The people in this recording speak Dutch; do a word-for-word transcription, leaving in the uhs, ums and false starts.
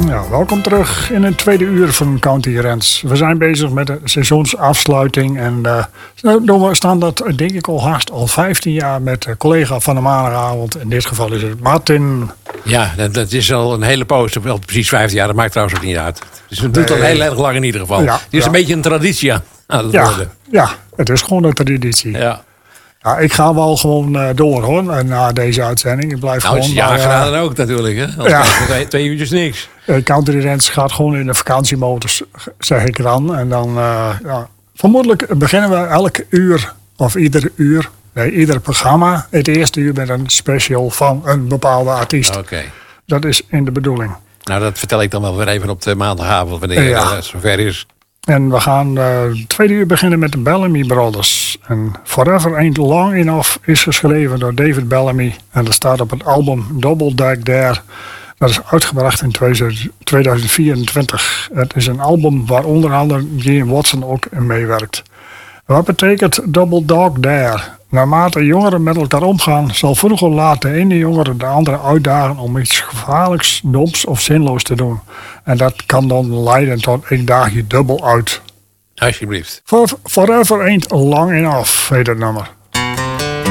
Ja, welkom terug in het tweede uur van County Rents. We zijn bezig met de seizoensafsluiting. En uh, we staan dat denk ik al haast al vijftien jaar met de collega van de maandagavond. In dit geval is het Martin. Ja, dat, dat is al een hele poos. Wel precies vijftien jaar, dat maakt trouwens ook niet uit. Dus het doet Nee. al heel erg lang in ieder geval. Ja, het is ja. een beetje een traditie aan aan het Ja, worden. ja, het is gewoon een traditie. Ja. Ja, ik ga wel gewoon uh, door hoor, na deze uitzending. Ik blijf Nou, is gewoon ja, maar, uh, gedaan ook natuurlijk. Hè? Als Ja. twee, twee uurtjes niks. Uh, County Rents gaat gewoon in de vakantiemodus, zeg ik dan. En dan, uh, ja, vermoedelijk beginnen we elk uur, of ieder uur, nee, ieder programma, het eerste uur met een special van een bepaalde artiest. Oké. Dat is in de bedoeling. Nou, dat vertel ik dan wel weer even op de maandagavond, wanneer Ja. het zover is. En we gaan uh, het tweede uur beginnen met de Bellamy Brothers. En Forever Ain't Long Enough is geschreven door David Bellamy. En dat staat op het album Double Dark There. Dat is uitgebracht in tweeduizend vierentwintig. Het is een album waar onder andere Gene Watson ook in meewerkt. Wat betekent Double Dog Dare? Naarmate jongeren met elkaar omgaan, zal vroeger of laat de ene jongere de andere uitdagen om iets gevaarlijks, doms of zinloos te doen. En dat kan dan leiden tot ik daag je dubbel uit. Alsjeblieft. For, Forever Ain't Long Enough heet het nummer.